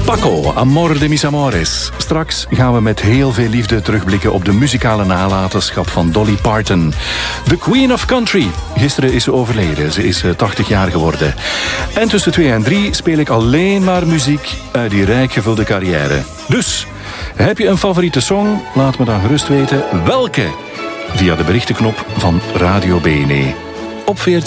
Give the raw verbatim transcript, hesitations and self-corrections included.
Paco, Amor de mis amores. Straks gaan we met heel veel liefde terugblikken op de muzikale nalatenschap van Dolly Parton. The Queen of Country. Gisteren is ze overleden. Ze is tachtig jaar geworden. En tussen twee en drie speel ik alleen maar muziek uit die rijk gevulde carrière. Dus, heb je een favoriete song? Laat me dan gerust weten welke. Via de berichtenknop van Radio B N E. Op veertien.